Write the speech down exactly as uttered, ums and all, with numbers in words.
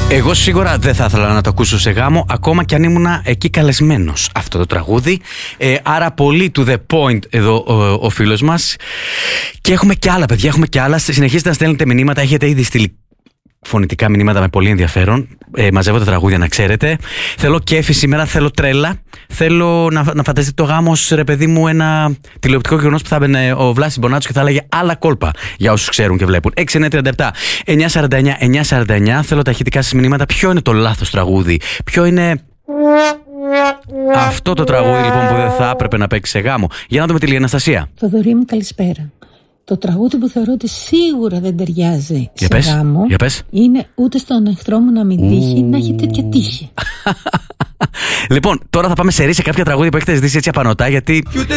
Εγώ σίγουρα δεν θα ήθελα να το ακούσω σε γάμο, ακόμα κι αν ήμουν εκεί καλεσμένος. Αυτό το τραγούδι. Ε, άρα πολύ to the point εδώ ο, ο φίλος μας. Και έχουμε κι άλλα, παιδιά, έχουμε κι άλλα. Συνεχίζετε να στέλνετε μηνύματα, έχετε ήδη στείλει φωνητικά μηνύματα με πολύ ενδιαφέρον. Ε, μαζεύω τα τραγούδια, να ξέρετε. Θέλω κέφι σήμερα, θέλω τρέλα. Θέλω να, να φανταστείτε το γάμο, ρε παιδί μου, ένα τηλεοπτικό γεγονός που θα έμπαινε ο Βλάσης Μπονάτσος και θα έλεγε άλλα κόλπα για όσους ξέρουν και βλέπουν. έξι εννιά τριάντα επτά εννιά σαράντα εννιά εννιά σαράντα εννιά. Θέλω τα ηχητικά σας μηνύματα. Ποιο είναι το λάθος τραγούδι, ποιο είναι αυτό το τραγούδι λοιπόν που δεν θα έπρεπε να παίξει σε γάμο. Για να δούμε τη Λία Αναστασία. Θοδωρή μου, καλησπέρα. Το τραγούδι που θεωρώ ότι σίγουρα δεν ταιριάζει για σε πες, γάμο για πες. Είναι ούτε στον εχθρό μου να μην τύχει να έχει τέτοια τύχη. Λοιπόν, τώρα θα πάμε σε ρί σε κάποια τραγούδια που έχετε ζητήσει έτσι απανωτά, γιατί